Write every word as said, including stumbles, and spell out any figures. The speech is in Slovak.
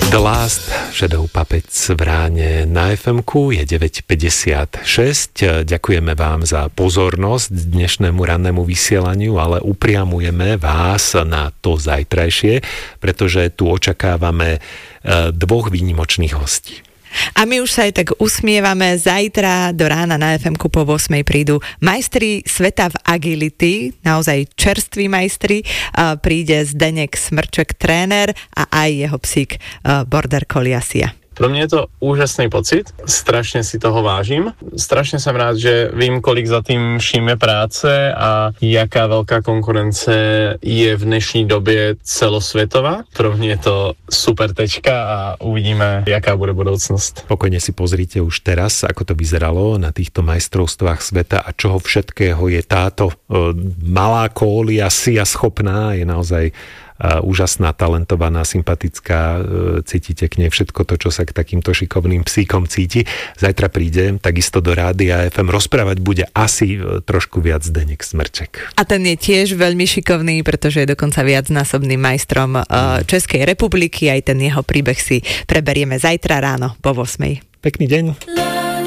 The Last Shadow Puppets v ráne na ef emku je deväť päťdesiatšesť. Ďakujeme vám za pozornosť dnešnému rannému vysielaniu, ale upriamujeme vás na to zajtrajšie, pretože tu očakávame dvoch výnimočných hostí. A my už sa aj tak usmievame. Zajtra do rána na ef emku po ôsmej prídu majstri sveta v agility, naozaj čerství majstri. Príde Zdeněk Smrček, tréner, a aj jeho psík Border Collie Asia. Pro mě je to úžasný pocit, strašně si toho vážím. Strašně jsem rád, že vím, kolik za tým vším je práce a jaká velká konkurence je v dnešní době celosvětová. Pro mě je to super tečka a uvidíme, jaká bude budoucnost. Pokojne si pozrite už teraz, ako to vyzeralo na týchto majstrovstvách sveta a čoho všetkého je táto e, malá Collie Asia schopná. Je naozaj Uh, úžasná, talentovaná, sympatická, uh, cítite k nej všetko to, čo sa k takýmto šikovným psíkom cíti. Zajtra príde takisto do Rádia ef em, rozprávať bude asi uh, trošku viac Zdeněk Smrček. A ten je tiež veľmi šikovný, pretože je dokonca viacnásobným majstrom uh, Českej republiky. Aj ten jeho príbeh si preberieme zajtra ráno po ôsmej. Pekný deň.